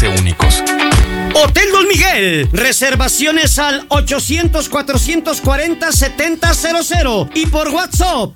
sentirse únicos. Hotel Don Miguel. Reservaciones al 800-440-7000 y por WhatsApp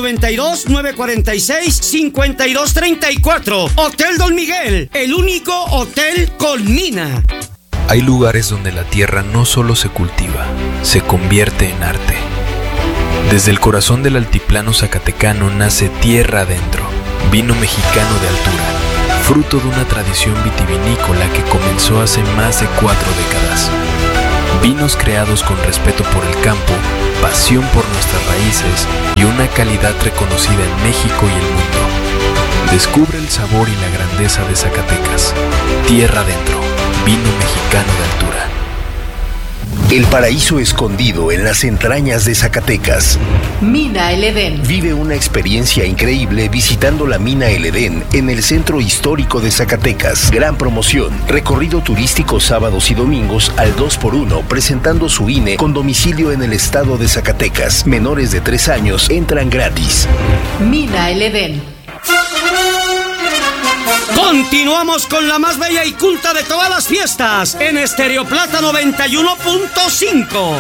492-946-5234. Hotel Don Miguel, el único hotel con mina. Hay lugares donde la tierra no solo se cultiva, se convierte en arte. Desde el corazón del altiplano zacatecano nace Tierra Adentro, vino mexicano de altura, fruto de una tradición vitivinícola que comenzó hace más de 4 décadas. Vinos creados con respeto por el campo, pasión por nuestras raíces y una calidad reconocida en México y el mundo. Descubre el sabor y la grandeza de Zacatecas. Tierra Adentro, vino mexicano de altura. El paraíso escondido en las entrañas de Zacatecas. Mina El Edén. Vive una experiencia increíble visitando la Mina El Edén en el centro histórico de Zacatecas. Gran promoción. Recorrido turístico sábados y domingos al 2x1 presentando su INE con domicilio en el estado de Zacatecas. Menores de 3 años entran gratis. Mina El Edén. Continuamos con la más bella y culta de todas las fiestas en Estéreo Plata 91.5.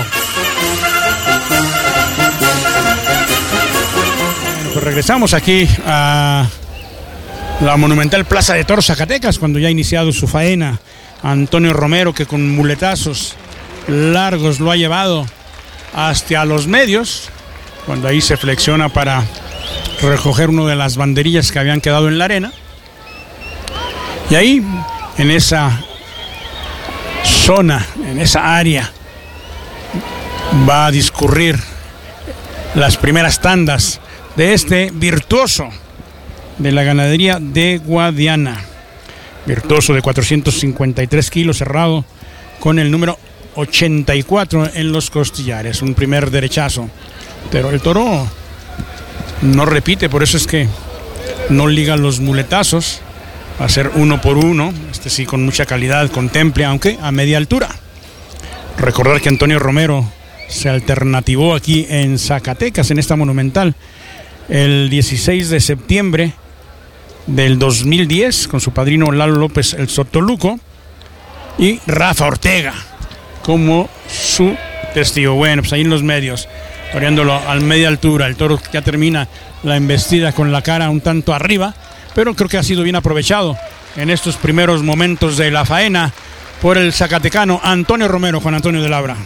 Pues regresamos aquí a la monumental Plaza de Toros Zacatecas cuando ya ha iniciado su faena. Antonio Romero, que con muletazos largos lo ha llevado hasta los medios, cuando ahí se flexiona para recoger una de las banderillas que habían quedado en la arena. Y ahí, en esa zona, en esa área, va a discurrir las primeras tandas de este virtuoso de la ganadería de Guadiana. Virtuoso de 453 kilos, cerrado con el número 84 en los costillares. Un primer derechazo. Pero el toro no repite, por eso es que no liga los muletazos. Va a ser 1 por 1, este sí con mucha calidad, con temple, aunque a media altura. Recordar que Antonio Romero se alternativó aquí en Zacatecas, en esta monumental, el 16 de septiembre del 2010, con su padrino Lalo López el Sotoluco y Rafa Ortega como su testigo. Bueno, pues ahí en los medios, toreándolo a media altura. El toro ya termina la embestida con la cara un tanto arriba, pero creo que ha sido bien aprovechado en estos primeros momentos de la faena por el zacatecano Antonio Romero, Juan Antonio de Labra.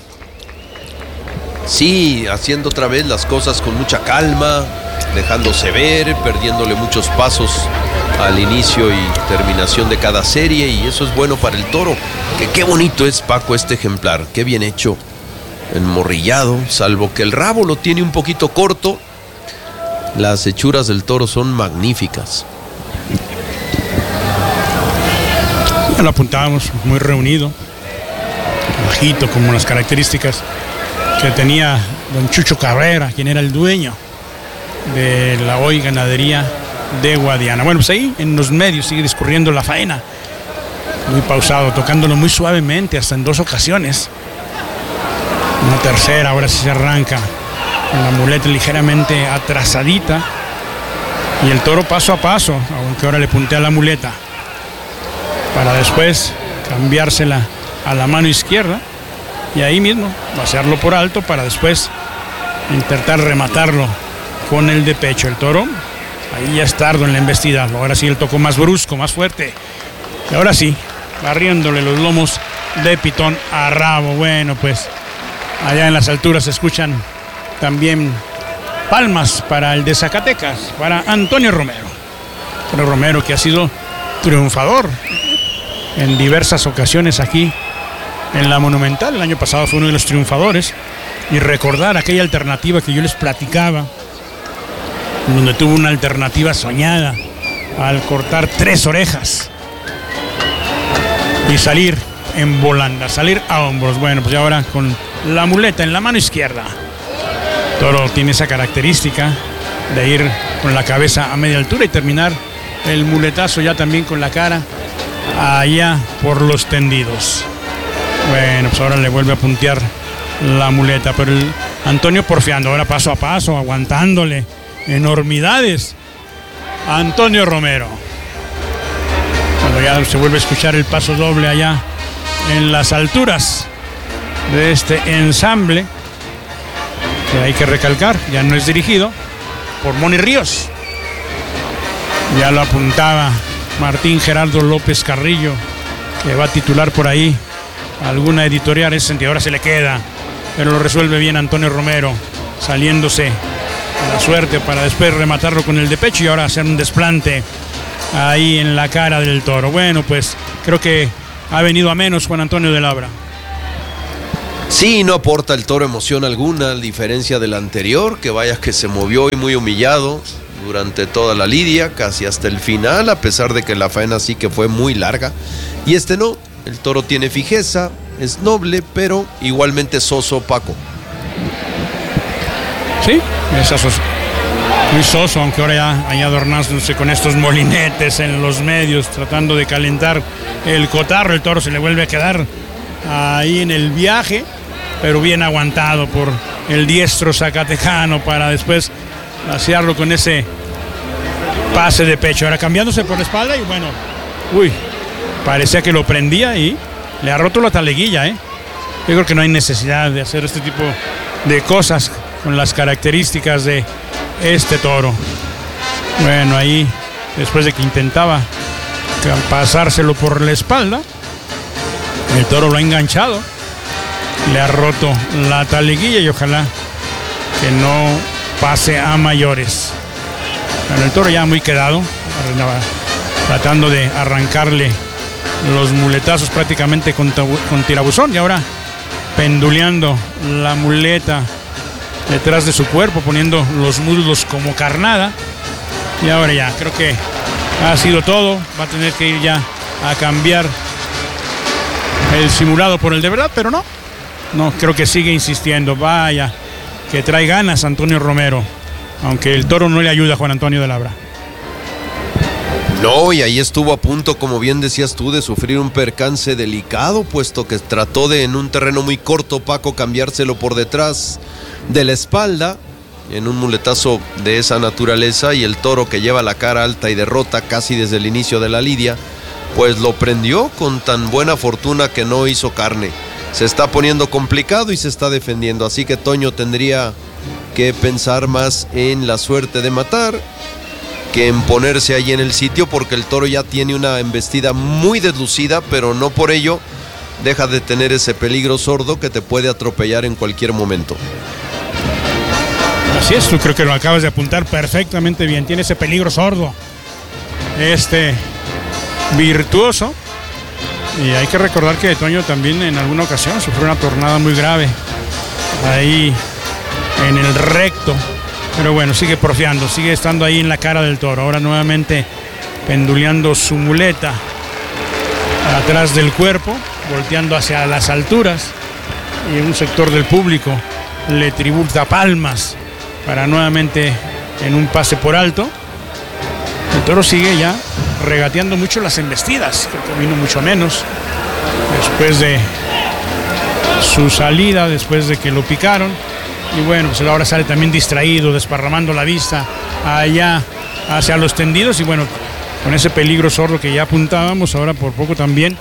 Sí, haciendo otra vez las cosas con mucha calma, dejándose ver, perdiéndole muchos pasos al inicio y terminación de cada serie, y eso es bueno para el toro. Que qué bonito es, Paco, este ejemplar, qué bien hecho, enmorrillado, salvo que el rabo lo tiene un poquito corto. Las hechuras del toro son magníficas. Ya lo apuntábamos, muy reunido, bajito, como las características que tenía don Chucho Cabrera, quien era el dueño de la hoy ganadería de Guadiana. Bueno, pues ahí en los medios sigue discurriendo la faena, muy pausado, tocándolo muy suavemente, hasta en 2 ocasiones. Una tercera, ahora sí se arranca con la muleta ligeramente atrasadita, y el toro paso a paso, aunque ahora le puntea la muleta para después cambiársela a la mano izquierda y ahí mismo vaciarlo por alto para después intentar rematarlo con el de pecho. El toro ahí ya es tardo en la embestida, ahora sí el tocó más brusco, más fuerte, y ahora sí barriéndole los lomos de pitón a rabo. Bueno, pues allá en las alturas se escuchan también palmas para el de Zacatecas, para Antonio Romero. Antonio Romero, que ha sido triunfador en diversas ocasiones aquí en la Monumental. El año pasado fue uno de los triunfadores, y recordar aquella alternativa que yo les platicaba, donde tuvo una alternativa soñada al cortar 3 orejas y salir en volanda, salir a hombros. Bueno, pues ya ahora con la muleta en la mano izquierda. Toro tiene esa característica de ir con la cabeza a media altura y terminar el muletazo ya también con la cara allá por los tendidos. Bueno, pues ahora le vuelve a puntear la muleta, pero el Antonio porfiando, ahora paso a paso, aguantándole enormidades a Antonio Romero. Cuando Ya se vuelve a escuchar el paso doble allá en las alturas de este ensamble, que hay que recalcar, ya no es dirigido por Moni Ríos. Ya lo apuntaba Martín Gerardo López Carrillo, que va a titular por ahí alguna editorial en ese sentido. Ahora se le queda, pero lo resuelve bien Antonio Romero, saliéndose a la suerte para después rematarlo con el de pecho y ahora hacer un desplante ahí en la cara del toro. Bueno, pues creo que ha venido a menos Juan Antonio de Labra. Sí, no aporta el toro emoción alguna, a diferencia del anterior, que vaya que se movió y muy humillado durante toda la lidia, casi hasta el final, a pesar de que la faena sí que fue muy larga. Y este no, el toro tiene fijeza, es noble, pero igualmente soso, Paco. Sí, es soso. Muy soso, aunque ahora ya hay adornándose con estos molinetes en los medios, tratando de calentar el cotarro. El toro se le vuelve a quedar ahí en el viaje, pero bien aguantado por el diestro zacatecano para después vaciarlo con ese pase de pecho. Ahora cambiándose por la espalda y bueno, parecía que lo prendía y le ha roto la taleguilla, Yo creo que no hay necesidad de hacer este tipo de cosas con las características de este toro. Bueno, ahí después de que intentaba pasárselo por la espalda, el toro lo ha enganchado, le ha roto la taleguilla y ojalá que no pase a mayores. Bueno, el toro ya muy quedado, tratando de arrancarle los muletazos prácticamente con tirabuzón y ahora penduleando la muleta detrás de su cuerpo, poniendo los muslos como carnada. Y ahora ya, creo que ha sido todo. Va a tener que ir ya a cambiar el simulado por el de verdad, pero no, creo que sigue insistiendo. Vaya, que trae ganas Antonio Romero, aunque el toro no le ayuda a Juan Antonio de Labra. No, y ahí estuvo a punto, como bien decías tú, de sufrir un percance delicado, puesto que trató de, en un terreno muy corto, Paco, cambiárselo por detrás de la espalda, en un muletazo de esa naturaleza, y el toro, que lleva la cara alta y derrota casi desde el inicio de la lidia, pues lo prendió con tan buena fortuna que no hizo carne. Se está poniendo complicado y se está defendiendo, así que Toño tendría que pensar más en la suerte de matar que en ponerse ahí en el sitio, porque el toro ya tiene una embestida muy deslucida, pero no por ello deja de tener ese peligro sordo que te puede atropellar en cualquier momento. Así es, tú creo que lo acabas de apuntar perfectamente bien. Tiene ese peligro sordo, virtuoso. Y hay que recordar que Toño también en alguna ocasión sufrió una tornada muy grave ahí en el recto. Pero bueno, sigue porfiando, sigue estando ahí en la cara del toro. Ahora nuevamente penduleando su muleta atrás del cuerpo, volteando hacia las alturas. Y un sector del público le tributa palmas para nuevamente en un pase por alto. El toro sigue ya regateando mucho las embestidas, creo que vino mucho menos después de su salida, después de que lo picaron. Y bueno, pues ahora sale también distraído, desparramando la vista allá hacia los tendidos. Y bueno, con ese peligro sordo que ya apuntábamos, ahora por poco también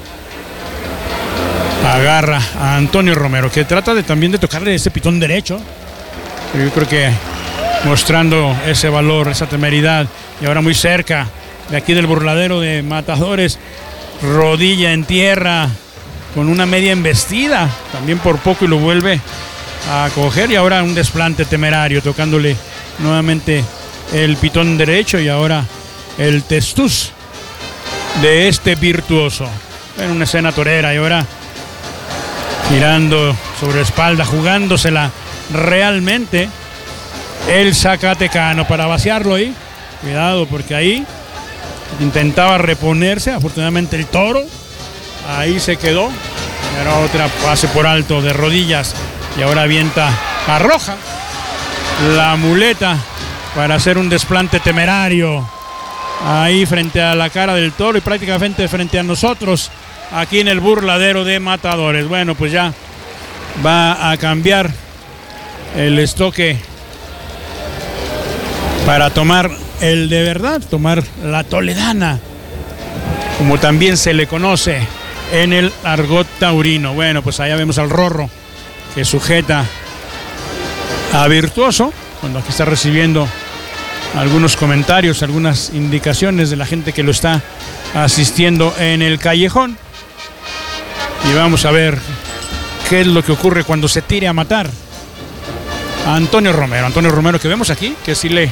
agarra a Antonio Romero, que trata también de tocarle ese pitón derecho. Pero yo creo que mostrando ese valor, esa temeridad. Y ahora muy cerca de aquí del burladero de Matadores, rodilla en tierra con una media embestida, también por poco y lo vuelve a coger. Y ahora un desplante temerario, tocándole nuevamente el pitón derecho y ahora el testuz de este virtuoso en una escena torera. Y ahora girando sobre espalda, jugándosela realmente el zacatecano para vaciarlo ahí. Cuidado, porque ahí intentaba reponerse, afortunadamente el toro ahí se quedó. Era otra pase por alto de rodillas y ahora avienta, arroja la muleta para hacer un desplante temerario ahí frente a la cara del toro y prácticamente frente a nosotros aquí en el burladero de Matadores. Bueno, pues ya va a cambiar el estoque para tomar el de verdad, tomar la toledana como también se le conoce en el argot taurino. Bueno, pues allá vemos al Rorro, que sujeta a Virtuoso, cuando aquí está recibiendo algunos comentarios, algunas indicaciones de la gente que lo está asistiendo en el callejón. Y vamos a ver qué es lo que ocurre cuando se tire a matar a Antonio Romero, que vemos aquí, que sí le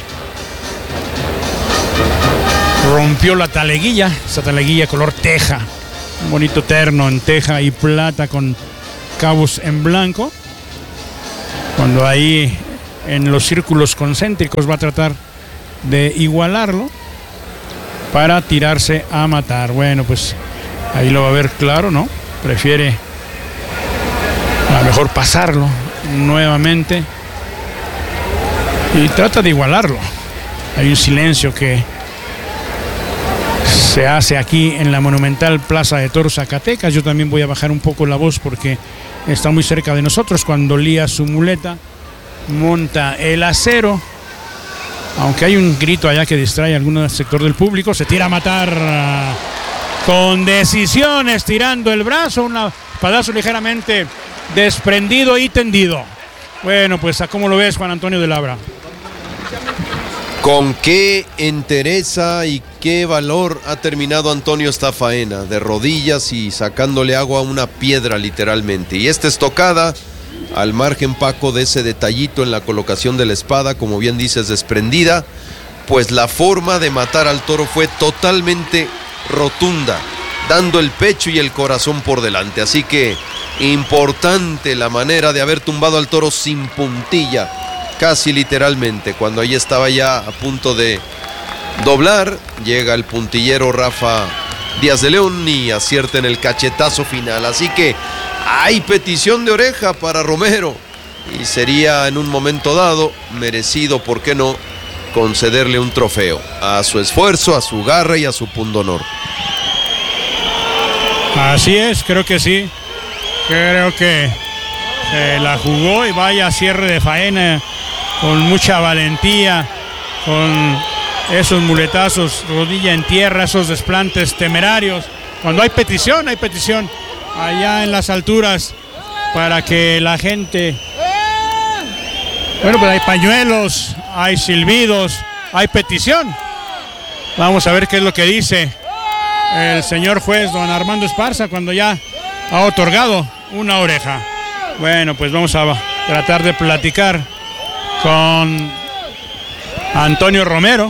rompió la taleguilla, esa taleguilla color teja, un bonito terno en teja y plata con cabos en blanco, cuando ahí en los círculos concéntricos va a tratar de igualarlo para tirarse a matar. Bueno, pues ahí lo va a ver claro, ¿no? Prefiere a lo mejor pasarlo nuevamente y trata de igualarlo. Hay un silencio que se hace aquí en la monumental Plaza de Toros Zacatecas. Yo también voy a bajar un poco la voz porque está muy cerca de nosotros. Cuando lía su muleta, monta el acero, aunque hay un grito allá que distrae a algún sector del público. Se tira a matar con decisión, estirando el brazo, un padazo ligeramente desprendido y tendido. Bueno, pues ¿a cómo lo ves, Juan Antonio de Labra? Con qué entereza y qué valor ha terminado Antonio esta faena, de rodillas y sacándole agua a una piedra literalmente. Y esta estocada, al margen, Paco, de ese detallito en la colocación de la espada, como bien dices, desprendida, pues la forma de matar al toro fue totalmente rotunda, dando el pecho y el corazón por delante. Así que importante la manera de haber tumbado al toro sin puntilla, casi literalmente. Cuando ahí estaba ya a punto de doblar, llega el puntillero Rafa Díaz de León y acierta en el cachetazo final. Así que hay petición de oreja para Romero y sería en un momento dado merecido, ¿por qué no?, concederle un trofeo a su esfuerzo, a su garra y a su pundonor. Así es, creo que sí. Creo que la jugó y vaya cierre de faena con mucha valentía, con esos muletazos, rodilla en tierra, esos desplantes temerarios. Cuando hay petición allá en las alturas para que la gente... Bueno, pues hay pañuelos, hay silbidos, hay petición. Vamos a ver qué es lo que dice el señor juez don Armando Esparza cuando ya ha otorgado una oreja. Bueno, pues vamos a tratar de platicar con Antonio Romero,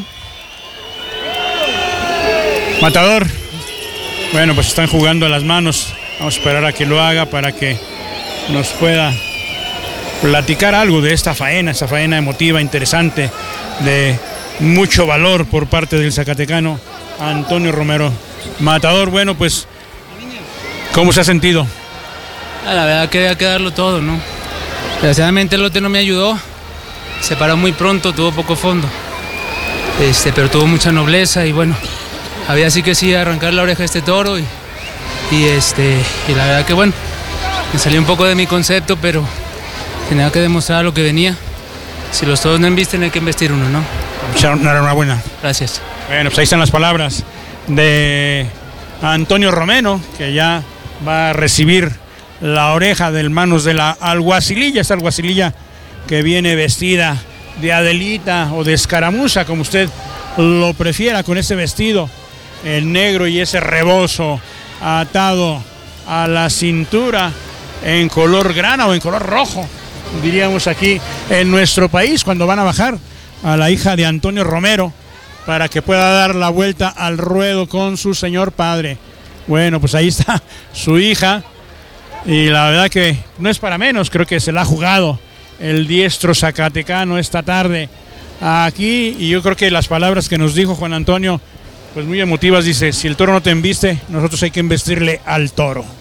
matador. Bueno, pues están jugando las manos. Vamos a esperar a que lo haga para que nos pueda platicar algo de esta faena emotiva, interesante, de mucho valor por parte del zacatecano Antonio Romero. Matador, bueno, pues, ¿cómo se ha sentido? La verdad que había que darlo todo, ¿no? Desgraciadamente el lote no me ayudó, se paró muy pronto, tuvo poco fondo, pero tuvo mucha nobleza y bueno, había sí que sí arrancar la oreja a este toro y la verdad que bueno, me salió un poco de mi concepto, pero tenía que demostrar lo que venía. Si los toros no embisten, hay que embestir uno, ¿no? Enhorabuena. Gracias. Bueno, pues ahí están las palabras de Antonio Romero, que ya va a recibir la oreja de manos de la alguacililla, esta alguacililla que viene vestida de Adelita o de escaramuza, como usted lo prefiera, con ese vestido en negro y ese rebozo atado a la cintura en color grana o en color rojo, diríamos aquí en nuestro país, cuando van a bajar a la hija de Antonio Romero para que pueda dar la vuelta al ruedo con su señor padre. Bueno, pues ahí está su hija y la verdad que no es para menos, creo que se la ha jugado el diestro zacatecano esta tarde aquí, y yo creo que las palabras que nos dijo Juan Antonio, pues muy emotivas, dice: si el toro no te embiste, nosotros hay que embestirle al toro.